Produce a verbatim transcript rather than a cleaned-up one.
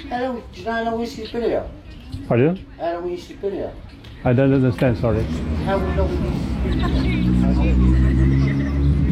How long, do you know how long we sleep in here? Pardon? How long we sleep in here? I don't understand, sorry. How long we